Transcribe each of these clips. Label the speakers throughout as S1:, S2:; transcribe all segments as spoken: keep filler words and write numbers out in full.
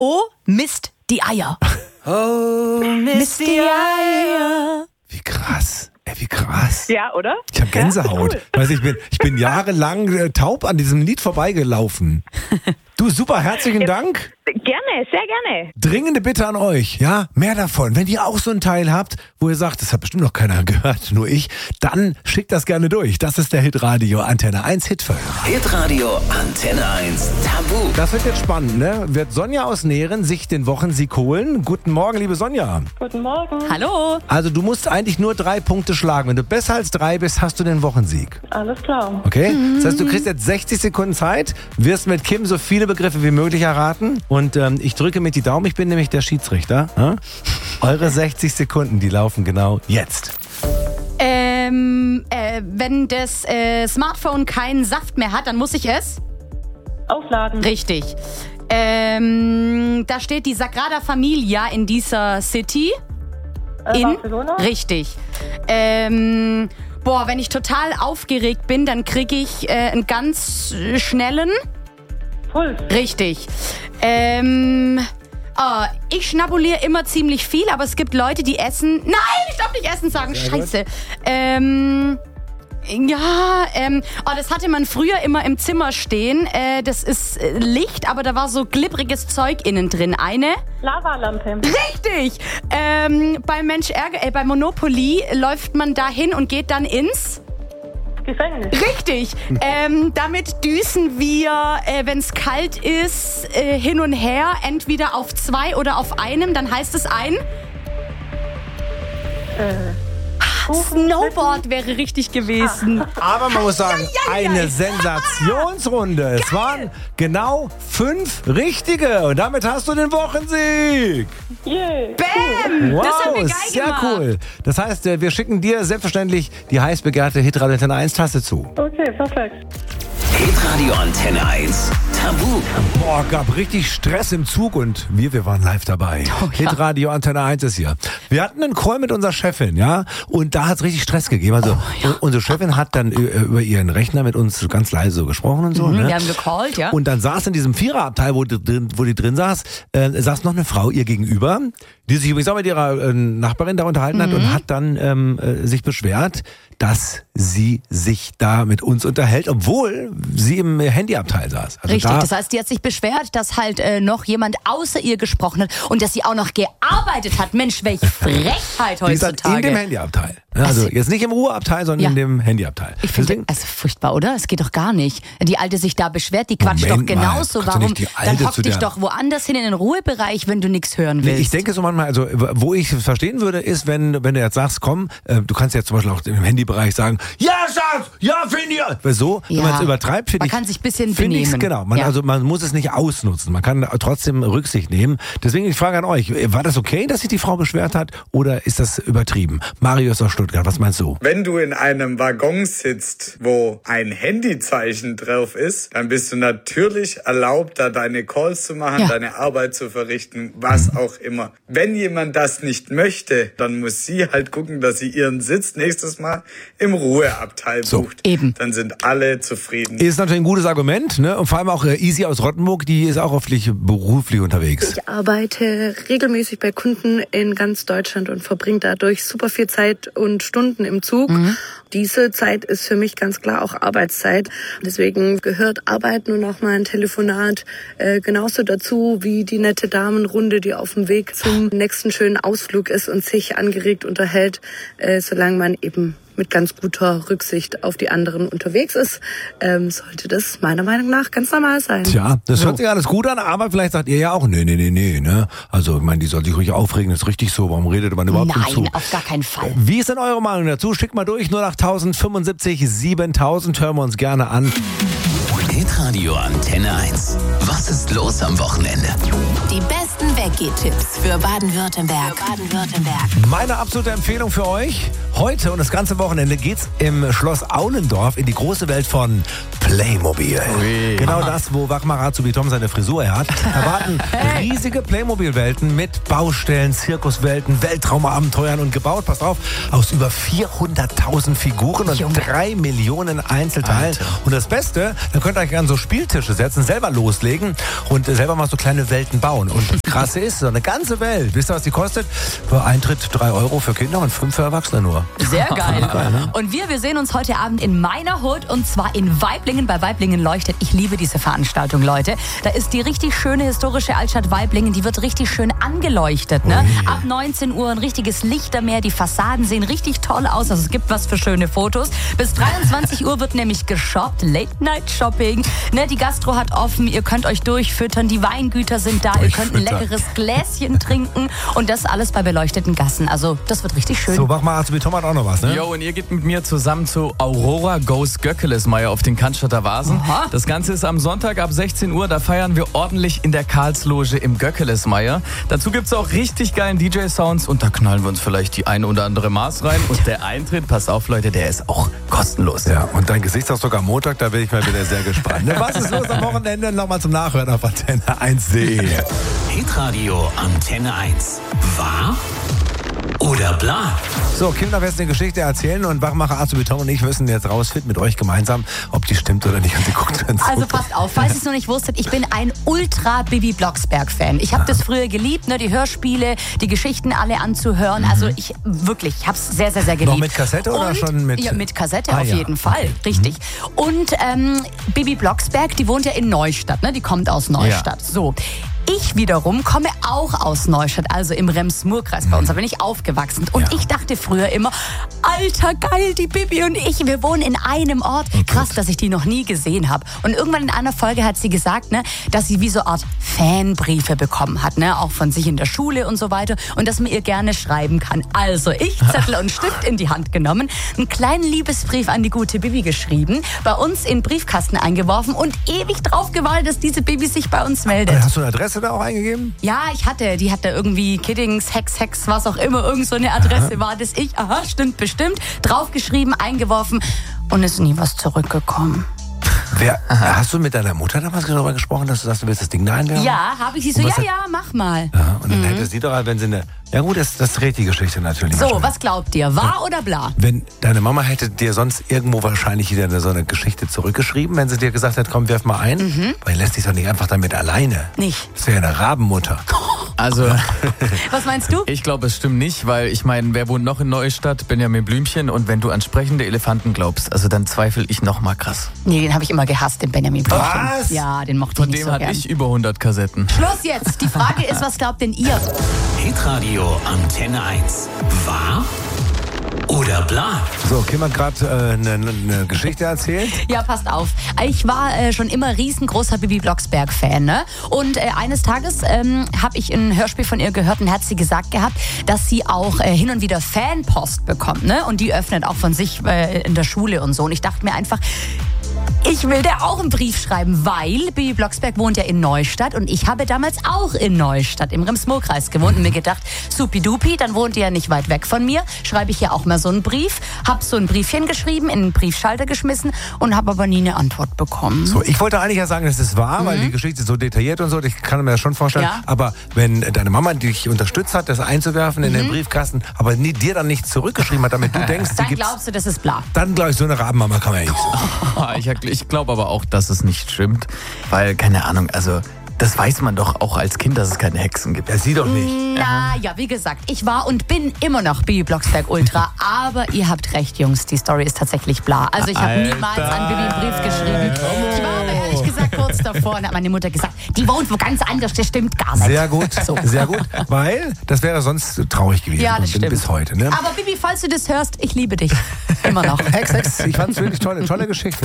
S1: Oh, Mist, die Eier.
S2: Oh,
S1: Mist, die Eier.
S2: Wie krass. Ey, wie krass.
S3: Ja, oder?
S2: Ich habe Gänsehaut.
S3: Ja, cool.
S2: Weiß ich bin, ich bin jahrelang äh, taub an diesem Lied vorbeigelaufen. Du, super, herzlichen Dank.
S3: Gerne, sehr gerne.
S2: Dringende Bitte an euch, ja, mehr davon. Wenn ihr auch so einen Teil habt, wo ihr sagt, das hat bestimmt noch keiner gehört, nur ich, dann schickt das gerne durch. Das ist der Hitradio Antenne eins Hitfilm.
S4: Hitradio Antenne eins Tabu.
S2: Das wird jetzt spannend, ne? Wird Sonja aus Nähren sich den Wochensieg holen? Guten Morgen, liebe Sonja.
S3: Guten Morgen.
S1: Hallo.
S2: Also du musst eigentlich nur drei Punkte schlagen. Wenn du besser als drei bist, hast du den Wochensieg.
S3: Alles klar.
S2: Okay? Das heißt, du kriegst jetzt sechzig Sekunden Zeit, wirst mit Kim so viele Begriffe wie möglich erraten und ähm, ich drücke mit die Daumen, ich bin nämlich der Schiedsrichter. Ja? Eure sechzig Sekunden, die laufen genau jetzt.
S1: Ähm, äh, wenn das äh, Smartphone keinen Saft mehr hat, dann muss ich es?
S3: Aufladen.
S1: Richtig. Ähm, da steht die Sagrada Familia in dieser City.
S3: Äh,
S1: In?
S3: Barcelona.
S1: Richtig. Ähm, boah, wenn ich total aufgeregt bin, dann kriege ich äh, einen ganz äh, schnellen.
S3: Puls.
S1: Richtig. Ähm, oh, ich schnabuliere immer ziemlich viel, aber es gibt Leute, die essen. Nein, ich darf nicht essen sagen.
S2: Sehr
S1: Scheiße. Ähm, ja, ähm, oh, das hatte man früher immer im Zimmer stehen. Äh, das ist äh, Licht, aber da war so glibbriges Zeug innen drin. Eine?
S3: Lavalampe.
S1: Richtig. Ähm, bei Mensch Ärger, äh, bei Monopoly läuft man da hin und geht dann ins...
S3: Gefängnis.
S1: Richtig. Ähm, damit düsen wir, äh, wenn es kalt ist, äh, hin und her, entweder auf zwei oder auf einem. Dann heißt es ein
S3: Äh,
S1: Snowboard wäre richtig gewesen.
S2: Aber man muss sagen,
S1: ja, ja, ja.
S2: eine Sensationsrunde. Es waren genau fünf richtige und damit hast du den Wochensieg.
S3: yeah.
S1: Bam!
S2: Wow,
S1: das haben wir geil
S2: sehr
S1: gemacht.
S2: cool. Das heißt, äh, wir schicken dir selbstverständlich die heiß begehrte Hitradio Antenne eins Tasse zu.
S3: Okay, perfekt.
S4: Hitradio Antenne eins Tabu.
S2: Boah, gab richtig Stress im Zug und wir, wir waren live dabei.
S1: Oh, ja.
S2: Hitradio Antenne eins ist hier. Wir hatten einen Call mit unserer Chefin, ja, und da hat es richtig Stress gegeben. Also
S1: Oh, ja.
S2: unsere Chefin hat dann über ihren Rechner mit uns ganz leise so gesprochen und so.
S1: Mhm,
S2: ne?
S1: wir haben gecallt, ja.
S2: Und dann saß in diesem Viererabteil, wo die drin, wo die drin saß, äh, saß noch eine Frau ihr gegenüber, die sich übrigens auch mit ihrer äh, Nachbarin da unterhalten
S1: Mhm.
S2: hat und hat dann ähm, äh, sich beschwert, dass sie sich da mit uns unterhält, obwohl sie im Handyabteil saß. Also
S1: Richtig,
S2: da,
S1: das heißt, die hat sich beschwert, dass halt äh, noch jemand außer ihr gesprochen hat und dass sie auch noch gearbeitet hat. Mensch, welche Frechheit
S2: wie gesagt, in
S1: heutzutage.
S2: dem Handyabteil. Ja, also
S1: Also-
S2: jetzt nicht im Ruheabteil, sondern
S1: Ja.
S2: in dem Handyabteil.
S1: Ich finde,
S2: Deswegen-
S1: also furchtbar, oder? Es geht doch gar nicht. Die Alte sich da beschwert, die quatscht
S2: Moment
S1: doch
S2: mal,
S1: genauso.
S2: kannst du
S1: Warum?
S2: nicht die Alte
S1: Dann hock
S2: zu
S1: dich
S2: der-
S1: doch woanders hin in den Ruhebereich, wenn du nichts hören
S2: Nee,
S1: willst.
S2: ich denke so manchmal, also wo ich es verstehen würde, ist, wenn, wenn du jetzt sagst, komm, äh, du kannst ja zum Beispiel auch im Handybereich sagen, ja, Schatz, ja, finde ich. Weil so, wenn
S1: Ja.
S2: man es übertreibt, finde
S1: Man
S2: ich.
S1: kann sich ein bisschen
S2: finde ich's,
S1: benehmen.
S2: Genau, man,
S1: Ja.
S2: also man muss es nicht ausnutzen, man kann trotzdem Rücksicht nehmen. Deswegen die Frage an euch, war das okay, dass sich die Frau beschwert hat oder ist das übertrieben? Marius aus Stuttgart, was meinst du?
S5: Wenn du in einem Waggon sitzt, wo ein Handyzeichen drauf ist, dann bist du natürlich erlaubt, da deine Calls zu machen,
S1: Ja.
S5: deine Arbeit zu verrichten, was auch immer. Wenn jemand das nicht möchte, dann muss sie halt gucken, dass sie ihren Sitz nächstes Mal im Ruheabteil
S2: So,
S5: bucht.
S1: eben.
S5: Dann sind alle zufrieden.
S2: Ist natürlich ein gutes Argument, ne? Und vor allem auch äh, Easy aus Rottenburg, die ist auch hoffentlich beruflich unterwegs.
S6: Ich arbeite regelmäßig bei Kunden in ganz Deutschland und verbringe dadurch super viel Zeit und Stunden im Zug.
S1: Mhm.
S6: Diese Zeit ist für mich ganz klar auch Arbeitszeit. Deswegen gehört Arbeiten und auch mal ein Telefonat äh, genauso dazu wie die nette Damenrunde, die auf dem Weg zum nächsten schönen Ausflug ist und sich angeregt unterhält, äh, solange man eben mit ganz guter Rücksicht auf die anderen unterwegs ist, ähm, sollte das meiner Meinung nach ganz normal sein.
S2: Tja, das hört sich alles gut an, aber vielleicht sagt ihr ja auch, nee, nee, nee, nee, ne? Also, ich meine, die soll sich ruhig aufregen, das ist richtig so, warum redet man überhaupt im Zug?
S1: Nein, auf gar keinen Fall.
S2: Wie ist denn eure Meinung dazu? Schickt mal durch, null acht fünfundsiebzig siebentausend, hören wir uns gerne an.
S4: Hitradio Antenne eins. Was ist los am Wochenende?
S7: Die besten Weggehtipps für Baden-Württemberg. Für Baden-Württemberg.
S2: Meine absolute Empfehlung für euch, heute und das ganze Wochenende geht's im Schloss Aulendorf in die große Welt von Playmobil. Ui. Genau das, wo Wachmacher Azubi Tom seine Frisur her hat. Erwarten riesige Playmobil-Welten mit Baustellen, Zirkuswelten, Weltraumabenteuern und gebaut, passt auf, aus über vierhunderttausend Figuren und drei Millionen Einzelteilen. Alter. Und das Beste, da könnt ihr euch an so Spieltische setzen, selber loslegen und selber mal so kleine Welten bauen. Und das Krasse ist, so eine ganze Welt. Wisst ihr, was die kostet? Für Eintritt drei Euro für Kinder und fünf für Erwachsene nur.
S1: Sehr geil. Und wir, wir sehen uns heute Abend in meiner Hut und zwar in Waiblingen. Bei Waiblingen leuchtet. Ich liebe diese Veranstaltung, Leute. Da ist die richtig schöne historische Altstadt Waiblingen. Die wird richtig schön angeleuchtet. Ne? Ab neunzehn Uhr ein richtiges Lichtermeer. Die Fassaden sehen richtig toll aus. Also es gibt was für schöne Fotos. Bis dreiundzwanzig Uhr wird nämlich geshoppt. Late-Night-Shopping. Ne, die Gastro hat offen. Ihr könnt euch durchfüttern. Die Weingüter sind da. Ihr könnt ein leckeres Gläschen trinken. Und das alles bei beleuchteten Gassen. Also das wird richtig schön.
S2: So, mach mal, Azubi Tom hat auch noch was, ne?
S8: Jo, und ihr geht mit mir zusammen zu Aurora Goes Göckelesmeier auf den Cannstatter Vasen. Aha. Das Ganze ist am Sonntag ab sechzehn Uhr. Da feiern wir ordentlich in der Karlsloge im Göckelesmeier. Dazu gibt's auch richtig geilen D J-Sounds und da knallen wir uns vielleicht die eine oder andere Maß rein. Und der Eintritt, passt auf Leute, der ist auch kostenlos.
S2: Ja, und dein Gesichtsausdruck am Montag, da bin ich mal wieder sehr gespannt. Ne? Was ist los am Wochenende? Nochmal zum Nachhören auf Antenne eins punkt de.
S4: Hitradio Antenne eins. Wahr oder bla?
S2: So, Kim darf jetzt eine Geschichte erzählen und Wachmacher Azubi Tom und ich müssen jetzt rausfinden mit euch gemeinsam, ob die stimmt oder nicht. Und sie guckt dann
S1: also passt auf, falls ihr es noch nicht wusstet, ich bin ein Ultra-Bibi Blocksberg-Fan. Ich habe das früher geliebt, ne, die Hörspiele, die Geschichten alle anzuhören. Mhm. Also ich wirklich, ich habe es sehr, sehr, sehr geliebt.
S2: Noch mit Kassette oder
S1: und,
S2: schon mit?
S1: Ja, mit Kassette
S2: ah,
S1: auf
S2: ja.
S1: jeden Fall, okay. Richtig. Mhm. Und ähm, Bibi Blocksberg, die wohnt ja in Neustadt, ne? Die kommt aus Neustadt. Ja. So. Ich wiederum komme auch aus Neustadt, also im Rems-Murr-Kreis bei uns. Da bin ich aufgewachsen. Und ja. ich dachte früher immer, alter, geil, die Bibi und ich, wir wohnen in einem Ort. Oh, krass, dass ich die noch nie gesehen habe. Und irgendwann in einer Folge hat sie gesagt, ne, dass sie wie so eine Art Fanbriefe bekommen hat, ne, auch von sich in der Schule und so weiter. Und dass man ihr gerne schreiben kann. Also ich, Zettel und Stift in die Hand genommen, einen kleinen Liebesbrief an die gute Bibi geschrieben, bei uns in den Briefkasten eingeworfen und ewig drauf gewartet, dass diese Bibi sich bei uns meldet.
S2: Hast du eine Adresse da auch eingegeben?
S1: Ja, ich hatte. Die hatte irgendwie Kiddings, Hex, Hex, was auch immer. Irgend so eine Adresse aha. war das ich. Aha, stimmt bestimmt. Draufgeschrieben, eingeworfen und ist nie was zurückgekommen.
S2: Wer, hast du mit deiner Mutter damals darüber gesprochen, dass du sagst, du willst das Ding da einwerfen?
S1: Ja, habe ich. Sie so, ja, ja, mach mal.
S2: Ja, und dann mhm. hätte sie doch, wenn sie eine... Ja gut, das, das dreht die Geschichte natürlich.
S1: So, was glaubt ihr? Wahr ja. oder bla?
S2: Wenn deine Mama hätte dir sonst irgendwo wahrscheinlich wieder eine, so eine Geschichte zurückgeschrieben, wenn sie dir gesagt hat, komm, werf mal ein, mhm. weil lässt dich doch nicht einfach damit alleine.
S1: Nicht.
S2: Das wäre ja eine Rabenmutter.
S8: Also,
S1: was meinst du?
S8: Ich glaube, es stimmt nicht, weil ich meine, wer wohnt noch in Neustadt? Benjamin Blümchen. Und wenn du an sprechende Elefanten glaubst, also dann zweifle ich noch mal krass.
S1: Nee, den habe ich immer gehasst, den Benjamin Blümchen.
S2: Was?
S1: Ja, den mochte
S8: Von
S1: ich nicht
S8: dem
S1: so
S8: hatte
S1: gern.
S8: ich über hundert Kassetten.
S1: Schluss jetzt. Die Frage ist, was glaubt denn ihr?
S4: Hitradio Antenne eins. Wahr oder bla?
S2: So, Kim hat gerade äh, eine ne Geschichte erzählt.
S1: Ja, passt auf. Ich war äh, schon immer riesengroßer Bibi Blocksberg-Fan. Ne? Und äh, eines Tages ähm, habe ich ein Hörspiel von ihr gehört und hat sie gesagt gehabt, dass sie auch äh, hin und wieder Fanpost bekommt. Ne? Und die öffnet auch von sich äh, in der Schule und so. Und ich dachte mir einfach, ich will der auch einen Brief schreiben, weil Bibi Blocksberg wohnt ja in Neustadt und ich habe damals auch in Neustadt im Rems-Murr-Kreis gewohnt und mir gedacht, supidupi, dann wohnt ihr ja nicht weit weg von mir, schreibe ich ja auch mal so einen Brief, hab so ein Briefchen geschrieben, in einen Briefschalter geschmissen und habe aber nie eine Antwort bekommen.
S2: So, ich wollte eigentlich ja sagen, dass es wahr, mhm. weil die Geschichte ist so detailliert und so, ich kann mir das schon vorstellen,
S1: ja.
S2: aber wenn deine Mama dich unterstützt hat, das einzuwerfen mhm. in den Briefkasten, aber nie, dir dann nichts zurückgeschrieben hat, damit du denkst,
S1: dann
S2: sie
S1: glaubst du, das ist bla.
S2: Dann glaube ich, so eine Rabenmama kann man ja nicht sagen.
S8: Ich, ich glaube aber auch, dass es nicht stimmt, weil, keine Ahnung, also das weiß man doch auch als Kind, dass es keine Hexen gibt.
S2: Ja, sie doch nicht.
S1: Na ja, wie gesagt, ich war und bin immer noch Bibi Blocksberg Ultra, aber ihr habt recht, Jungs, die Story ist tatsächlich bla. Also ich habe niemals an Bibi einen Brief geschrieben. Ich war aber ehrlich gesagt kurz davor und hat meine Mutter gesagt, die wohnt wo ganz anders, das stimmt gar nicht.
S2: Sehr gut, so. Sehr gut, weil das wäre sonst traurig gewesen.
S1: Ja, das stimmt.
S2: Bis heute. Ne?
S1: Aber Bibi, falls du das hörst, ich liebe dich. Immer noch.
S2: Hex, Hex, ich fand es wirklich toll, tolle Geschichte.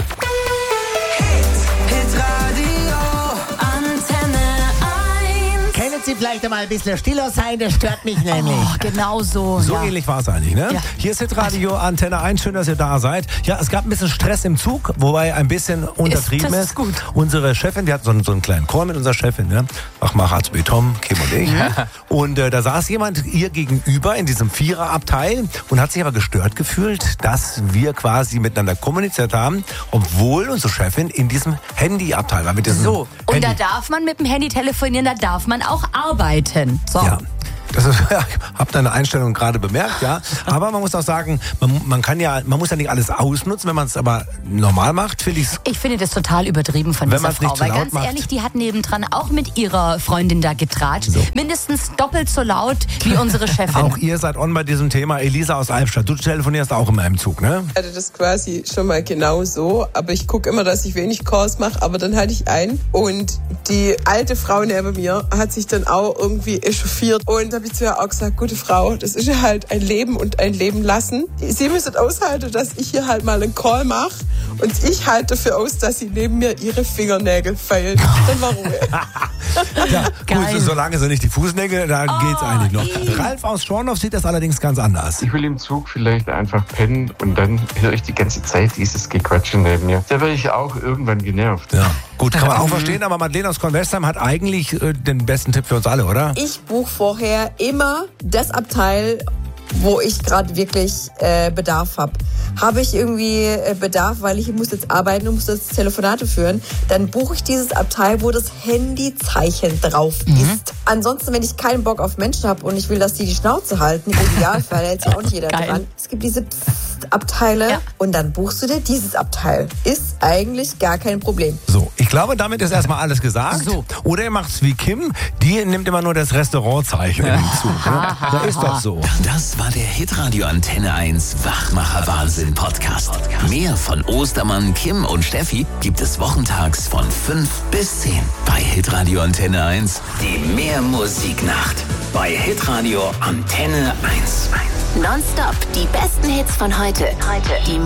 S9: Sie vielleicht einmal ein bisschen stiller sein, das stört mich nämlich.
S1: Oh, genau so.
S2: So
S1: ja.
S2: ähnlich war es eigentlich, ne?
S1: Ja.
S2: Hier ist Hitradio Antenne eins, schön, dass ihr da seid. Ja, es gab ein bisschen Stress im Zug, wobei ein bisschen untertrieben
S1: ist. Das
S2: ist.
S1: ist gut.
S2: Unsere Chefin, wir hatten so einen, so einen kleinen Call mit unserer Chefin, ne? Wachmacher, Arzt Tom, Kim und ich. Und äh, da saß jemand ihr gegenüber in diesem Viererabteil und hat sich aber gestört gefühlt, dass wir quasi miteinander kommuniziert haben, obwohl unsere Chefin in diesem Handyabteil war. Mit diesem
S1: So, und
S2: Handy.
S1: da darf man mit dem Handy telefonieren, da darf man auch arbeiten. So.
S2: Ja. Das ist, ja, ich habe deine Einstellung gerade bemerkt, ja. Aber man muss auch sagen, man, man kann ja, man muss ja nicht alles ausnutzen, wenn man es aber normal macht, finde ich.
S1: Ich finde das total übertrieben von
S2: Wenn
S1: dieser
S2: man's nicht
S1: Frau,
S2: zu
S1: weil
S2: laut
S1: ganz
S2: macht.
S1: ehrlich, die hat nebendran auch mit ihrer Freundin da getratscht. So. Mindestens doppelt so laut wie unsere Chefin.
S2: Auch ihr seid on bei diesem Thema. Elisa aus Albstadt, du telefonierst auch immer im Zug, ne?
S10: Ich hatte das quasi schon mal genau so, aber ich gucke immer, dass ich wenig Calls mache, aber dann hatte ich einen und die alte Frau neben mir hat sich dann auch irgendwie echauffiert und habe ich zu ihr auch gesagt, gute Frau, das ist ja halt ein Leben und ein Leben lassen. Sie müssen aushalten, dass ich hier halt mal einen Call mache und ich halte dafür aus, dass sie neben mir ihre Fingernägel feilt. Dann war Ruhe.
S2: Ja, gut, solange sie nicht die Fußnägel, da
S1: Oh,
S2: geht's eigentlich noch. Ralf aus Schorndorf sieht das allerdings ganz anders.
S11: Ich will im Zug vielleicht einfach pennen und dann höre ich die ganze Zeit dieses Gequatsche neben mir. Da werde ich auch irgendwann genervt.
S2: Ja, gut, kann man auch verstehen, aber Madeleine aus Kornwestheim hat eigentlich äh, den besten Tipp für uns alle, oder?
S12: Ich buche vorher immer das Abteil, wo ich gerade wirklich äh, Bedarf habe. Habe ich irgendwie äh, Bedarf, weil ich muss jetzt arbeiten und muss jetzt Telefonate führen, dann buche ich dieses Abteil, wo das Handyzeichen drauf
S1: Mhm.
S12: ist. Ansonsten, wenn ich keinen Bock auf Menschen habe und ich will, dass die die Schnauze halten, im Idealfall hält sich auch nicht jeder
S1: Geil.
S12: dran. Es gibt diese Psst-Abteile
S1: Ja.
S12: und dann buchst du dir dieses Abteil. Ist eigentlich gar kein Problem.
S2: So, ich glaube, damit ist erstmal alles gesagt.
S1: So.
S2: Oder ihr macht's wie Kim, die nimmt immer nur das Restaurantzeichen im Zug. Ne? Da ist doch so.
S4: Das war der Hitradio Antenne eins Wachmacher Wahnsinn Podcast. Mehr von Ostermann, Kim und Steffi gibt es wochentags von fünf bis zehn bei Hitradio Antenne eins. Die Mehrmusiknacht bei Hitradio Antenne eins.
S7: Nonstop die besten Hits von heute. Heute. Die